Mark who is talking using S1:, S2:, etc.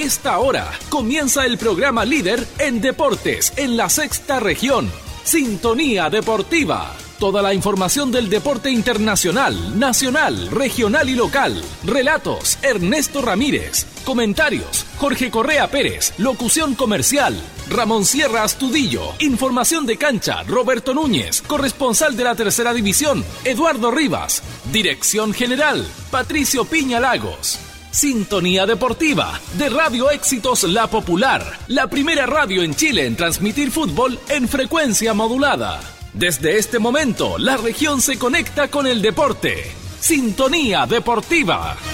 S1: esta hora comienza el programa líder en deportes en la sexta región. Sintonía Deportiva. Toda la información del deporte internacional, nacional, regional y local. Relatos, Ernesto Ramírez. Comentarios, Jorge Correa Pérez. Locución comercial, Ramón Sierra Astudillo. Información de cancha, Roberto Núñez. Corresponsal de la tercera división, Eduardo Rivas. Dirección general, Patricio Piña Lagos. Sintonía Deportiva de Radio Éxitos La Popular. La primera radio en Chile en transmitir fútbol en frecuencia modulada. Desde este momento, la región se conecta con el deporte. Sintonía Deportiva.